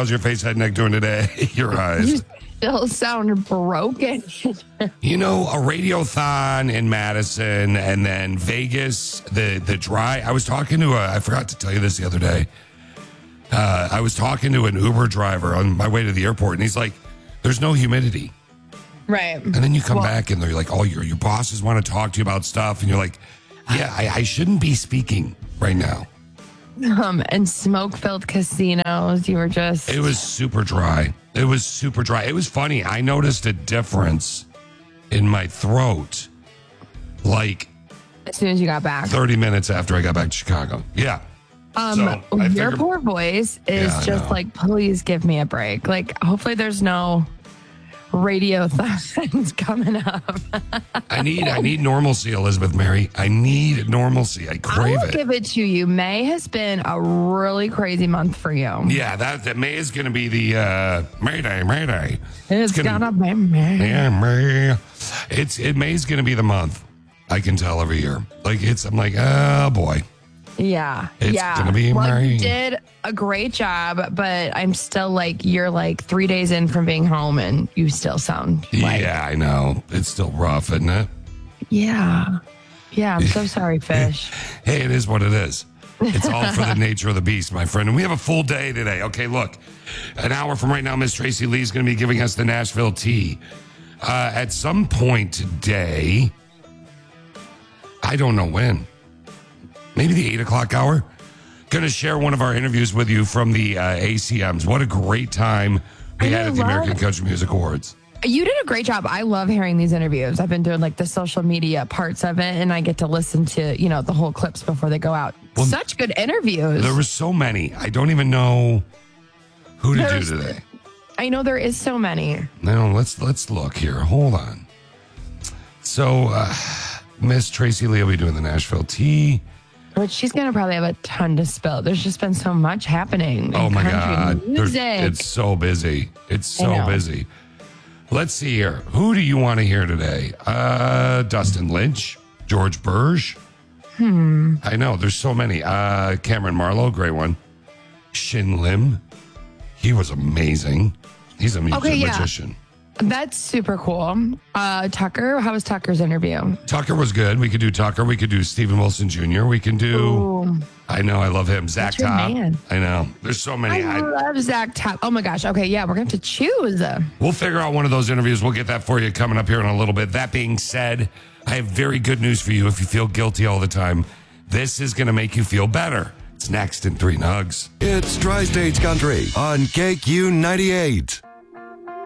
how's your face, head, neck doing today? Your eyes. You still sound broken. You know, a radiothon in Madison and then Vegas, the dry. I was talking to I forgot to tell you this the other day. I was talking to an Uber driver on my way to the airport, and he's like, there's no humidity. Right. And then you come back and they're like, oh, your bosses want to talk to you about stuff. And you're like, yeah, I shouldn't be speaking right now. And smoke-filled casinos. You were just... It was super dry. It was super dry. It was funny. I noticed a difference in my throat like as soon as you got back. 30 minutes after I got back to Chicago. Yeah. Your poor voice is just like, please give me a break. Like, hopefully there's no radio things coming up. I need normalcy, Elizabeth Mary. I need normalcy. I crave it. Give it to you. May has been a really crazy month for you. Yeah, that May is going to be the Mayday. It's gonna be May. Yeah, May. May's going to be the month. I can tell every year. I'm like, oh boy. Yeah. It's gonna be May. You did a great job, but I'm still like, you're like 3 days in from being home and you still sound like... Yeah, I know. It's still rough, isn't it? Yeah. Yeah, I'm so sorry, Fish. Hey, it is what it is. It's all for the nature of the beast, my friend. And we have a full day today. Okay, look. An hour from right now, Miss Tracy Lee is going to be giving us the Nashville tea. At some point today, I don't know when. Maybe the 8 o'clock hour. Going to share one of our interviews with you from the ACMs. What a great time we had at the American Country Music Awards. You did a great job. I love hearing these interviews. I've been doing like the social media parts of it, and I get to listen to, the whole clips before they go out. Well, such good interviews. There were so many. I don't even know who to do today. I know there is so many. No, let's look here. Hold on. So, Miss Tracy Lee will be doing the Nashville tea. But she's going to probably have a ton to spill. There's just been so much happening. Oh, my God. Music. It's so busy. It's so busy. Let's see here. Who do you want to hear today? Dustin Lynch, George Burge. I know. There's so many. Cameron Marlowe, great one. Shin Lim. He was amazing. He's a magician. That's super cool. Tucker, how was Tucker's interview? Tucker was good. We could do Tucker. We could do Stephen Wilson Jr. We can do... Ooh. I know. I love him. Zach Top. Man. I know. There's so many. I love Zach Top. Oh, my gosh. Okay, yeah, we're going to have to choose. We'll figure out one of those interviews. We'll get that for you coming up here in a little bit. That being said, I have very good news for you if you feel guilty all the time. This is going to make you feel better. It's next in 3 Nugs. It's Tri-States Country on KQ98.